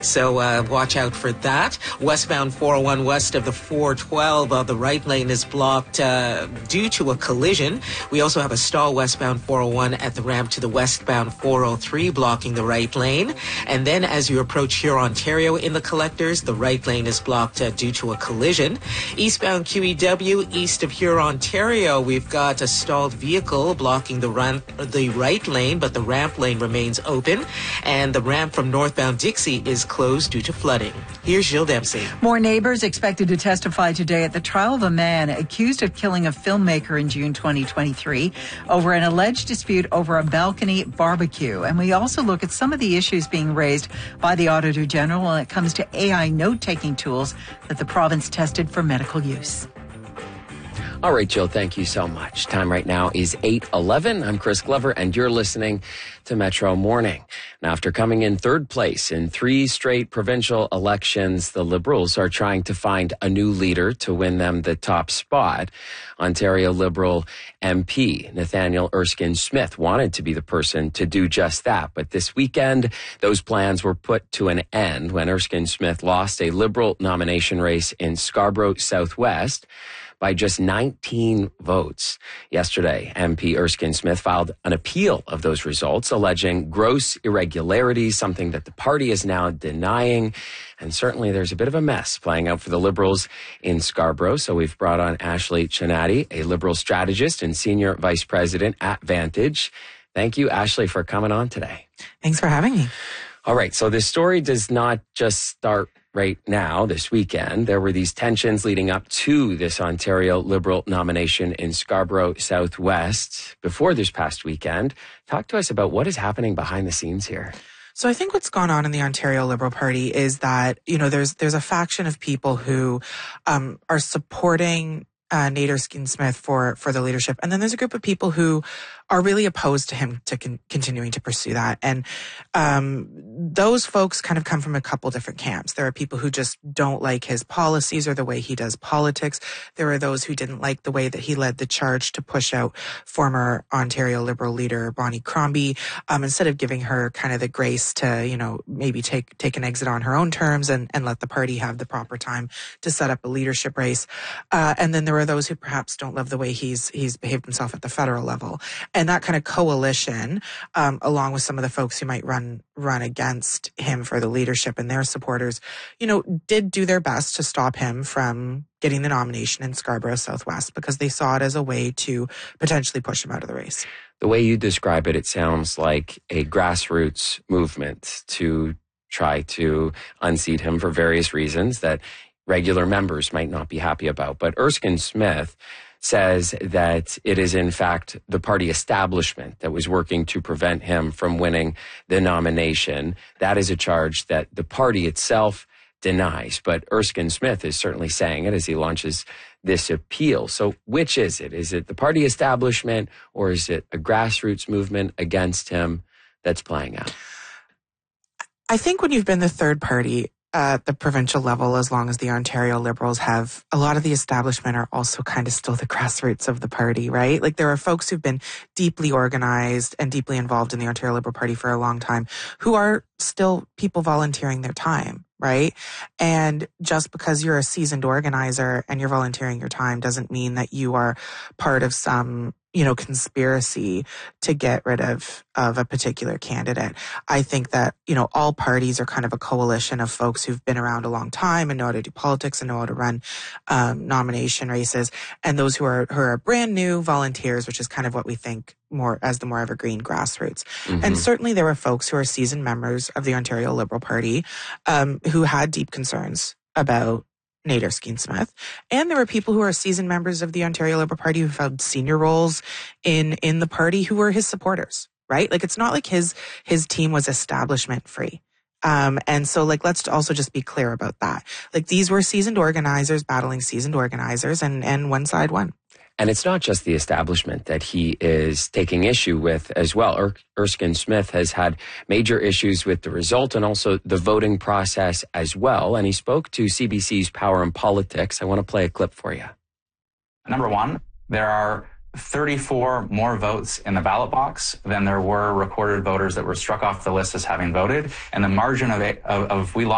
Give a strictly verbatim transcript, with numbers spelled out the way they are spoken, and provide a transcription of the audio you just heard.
So uh, watch out for that. Westbound four oh one west of the four twelve, uh, the right lane is blocked uh, due to a collision. We also have a stall westbound four oh one at the ramp to the westbound four oh three, blocking the right lane. And then as you approach Huron, Ontario in the collectors, the right lane is blocked uh, due to a collision. Eastbound Q E W east of Huron, Ontario, we've got a stalled vehicle blocking the, ramp, the right lane, but the ramp lane remains open. And the ramp from northbound Dixie is closed due to flooding. Here's Jill Dempsey. More neighbors expected to testify today at the trial of a man accused of killing a filmmaker in June twenty twenty-three over an alleged dispute over a balcony barbecue. And we also look at some of the issues being raised by the Auditor General when it comes to A I note-taking tools that the province tested for medical use. All right, Jill, thank you so much. Time right now is eight eleven. I'm Chris Glover, and you're listening to Metro Morning. Now, after coming in third place in three straight provincial elections, the Liberals are trying to find a new leader to win them the top spot. Ontario Liberal M P Nathaniel Erskine Smith wanted to be the person to do just that. But this weekend, those plans were put to an end when Erskine Smith lost a Liberal nomination race in Scarborough Southwest by just nineteen votes. Yesterday, M P Erskine Smith filed an appeal of those results, alleging gross irregularities, something that the party is now denying. And certainly there's a bit of a mess playing out for the Liberals in Scarborough. So we've brought on Ashley Chinati, a Liberal strategist and senior vice president at Vantage. Thank you, Ashley, for coming on today. Thanks for having me. All right. So this story does not just start right now, this weekend. There were these tensions leading up to this Ontario Liberal nomination in Scarborough Southwest before this past weekend. Talk to us about what is happening behind the scenes here. So I think what's gone on in the Ontario Liberal Party is that, you know, there's there's a faction of people who um, are supporting uh, Nate Erskine Smith for for the leadership, and then there's a group of people who are really opposed to him to con- continuing to pursue that. And um, those folks kind of come from a couple different camps. There are people who just don't like his policies or the way he does politics. There are those who didn't like the way that he led the charge to push out former Ontario Liberal leader Bonnie Crombie, um, instead of giving her kind of the grace to, you know, maybe take take an exit on her own terms and, and let the party have the proper time to set up a leadership race. Uh, and then there are those who perhaps don't love the way he's he's behaved himself at the federal level. And that kind of coalition, um, along with some of the folks who might run run against him for the leadership and their supporters, you know, did do their best to stop him from getting the nomination in Scarborough Southwest because they saw it as a way to potentially push him out of the race. The way you describe it, it sounds like a grassroots movement to try to unseat him for various reasons that regular members might not be happy about. But Erskine Smith says that it is in fact the party establishment that was working to prevent him from winning the nomination. That is a charge that the party itself denies. But Erskine Smith is certainly saying it as he launches this appeal. So which is it? Is it the party establishment or is it a grassroots movement against him that's playing out? I think when you've been the third party at the provincial level, as long as the Ontario Liberals have, a lot of the establishment are also kind of still the grassroots of the party, right? Like there are folks who've been deeply organized and deeply involved in the Ontario Liberal Party for a long time who are still people volunteering their time, right? And just because you're a seasoned organizer and you're volunteering your time doesn't mean that you are part of some, you know, conspiracy to get rid of, of a particular candidate. I think that, you know, all parties are kind of a coalition of folks who've been around a long time and know how to do politics and know how to run um, nomination races. And those who are, who are brand new volunteers, which is kind of what we think more as the more evergreen grassroots. Mm-hmm. And certainly there were folks who are seasoned members of the Ontario Liberal Party um, who had deep concerns about Nate Erskine Smith. And there were people who are seasoned members of the Ontario Liberal Party who've held senior roles in, in the party who were his supporters, right? Like it's not like his, his team was establishment free. Um, and so like, let's also just be clear about that. Like these were seasoned organizers battling seasoned organizers and, and one side won. And it's not just the establishment that he is taking issue with as well. Er- Erskine Smith has had major issues with the result and also the voting process as well. And he spoke to C B C's Power and Politics. I want to play a clip for you. Number one, there are thirty-four more votes in the ballot box than there were recorded voters that were struck off the list as having voted. And the margin of, of, of we lost